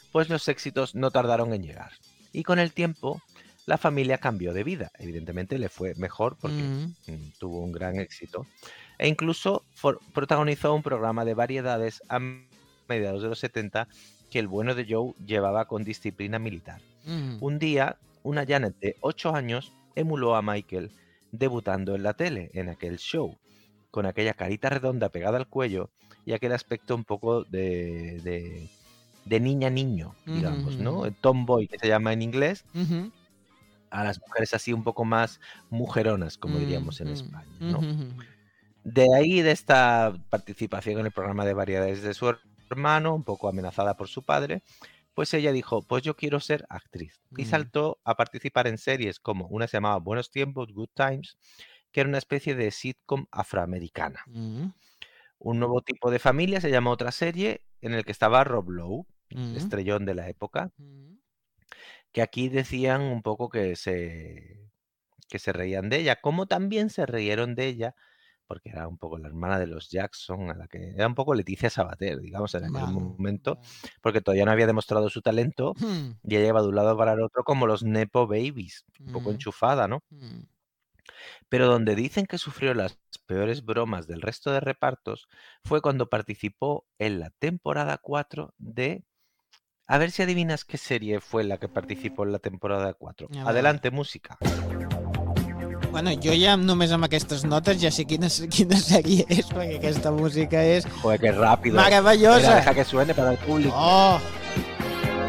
pues los éxitos no tardaron en llegar. Y con el tiempo, la familia cambió de vida. Evidentemente le fue mejor porque tuvo un gran éxito. E incluso protagonizó un programa de variedades a mediados de los 70 que el bueno de Joe llevaba con disciplina militar. Un día, una Janet de 8 años emuló a Michael debutando en la tele, en aquel show, con aquella carita redonda pegada al cuello y aquel aspecto un poco de niña-niño, digamos, ¿no? El tomboy, que se llama en inglés, a las mujeres así un poco más mujeronas, como diríamos en España, ¿no? De ahí, de esta participación en el programa de variedades de su hermano, un poco amenazada por su padre, pues ella dijo, pues yo quiero ser actriz. Y saltó a participar en series como una se llamaba Buenos Tiempos, Good Times, que era una especie de sitcom afroamericana. Un nuevo tipo de familia se llama otra serie en el que estaba Rob Lowe, estrellón de la época, que aquí decían un poco que se reían de ella, como también se rieron de ella, porque era un poco la hermana de los Jackson, a la que era un poco Leticia Sabater, digamos, en aquel momento, porque todavía no había demostrado su talento y ella iba de un lado para el otro como los Nepo Babies, un poco enchufada, ¿no? Pero donde dicen que sufrió las peores bromas del resto de repartos fue cuando participó en la temporada 4 de... A ver si adivinas qué serie fue la que participó en la temporada 4. Adelante, música. Bueno, jo ja només amb aquestes notes ja sé quina sèrie és, perquè aquesta música és... Joder, qué rápido. Maravillosa. Mira, deja que suene para el público. Oh!